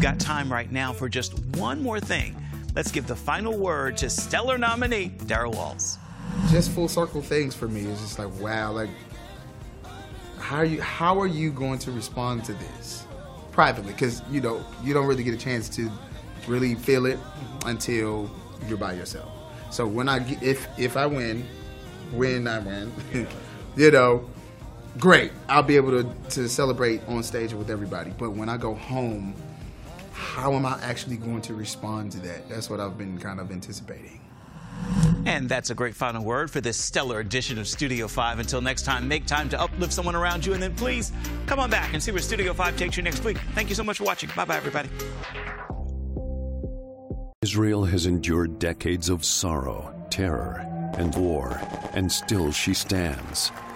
got time right now for just one more thing. Let's give the final word to stellar nominee Darrell Walls. Just full circle things for me. It's just like, wow, like, how are you going to respond to this privately? Because you don't really get a chance to really feel it until you're by yourself. So when if I win, great. I'll be able to celebrate on stage with everybody. But when I go home, how am I actually going to respond to that? That's what I've been kind of anticipating. And that's a great final word for this stellar edition of Studio 5. Until next time, make time to uplift someone around you, and then please come on back and see where Studio 5 takes you next week. Thank you so much for watching. Bye-bye, everybody. Israel has endured decades of sorrow, terror, and war, and still she stands.